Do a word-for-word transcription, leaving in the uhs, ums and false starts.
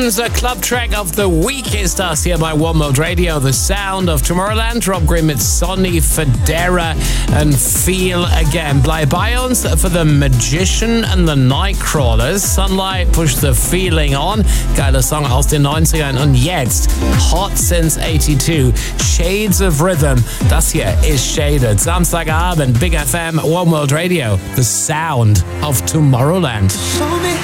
Britain's uh, club track of the week ist das hier bei One World Radio. The Sound of Tomorrowland. Rob Grimm mit Sonny Fodera and Feel Again. Bleib bei uns für The Magician and the Nightcrawlers. Sunlight, Push the Feeling On. Geiler Song aus den neunzigern. Und jetzt, Hot Since eighty-two, Shades of Rhythm. Das hier ist Shaded. Samstagabend, Big F M, One World Radio. The Sound of Tomorrowland.